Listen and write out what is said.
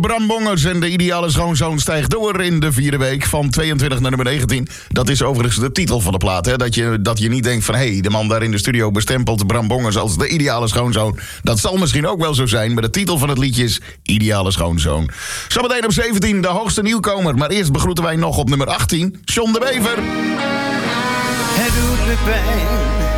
Bram Bongers en de ideale schoonzoon stijgt door in de vierde week van 22 naar nummer 19. Dat is overigens de titel van de plaat. Hè? Dat je niet denkt van, hé, de man daar in de studio bestempelt Bram Bongers als de ideale schoonzoon. Dat zal misschien ook wel zo zijn, maar de titel van het liedje is Ideale Schoonzoon. Zometeen op 17 de hoogste nieuwkomer. Maar eerst begroeten wij nog op nummer 18 John de Bever. Het doet me pijn